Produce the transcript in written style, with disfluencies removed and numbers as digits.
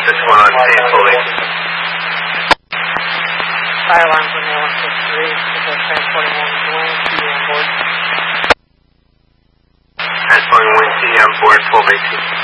This one on Painful 18. Fire alarm from the 163, because transporting one wing, to you on board. Transporting wing to you on board, 1218.